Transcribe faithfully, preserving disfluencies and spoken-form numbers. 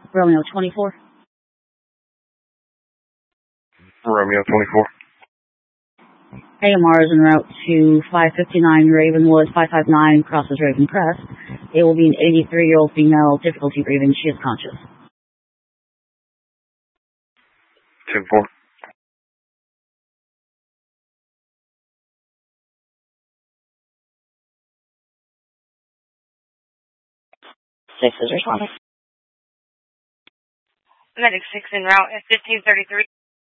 Romeo twenty-four. Romeo twenty-four. A M R is en route to five fifty-nine Ravenwood, five five nine crosses Raven Crest. It will be an eighty-three-year-old female, difficulty breathing. She is conscious. ten four. Six is responding. Medic six en route at fifteen thirty-three.